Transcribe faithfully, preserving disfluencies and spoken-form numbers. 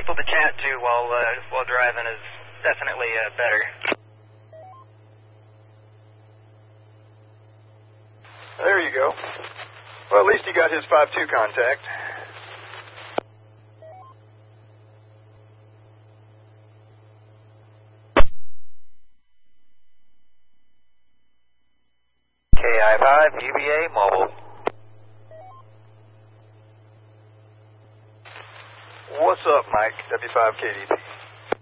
people to chat to while uh, while driving is definitely uh, better. There you go. Well, at least you got his five two contact. K I five, U V A, mobile. What's up, Mike? W five K D P.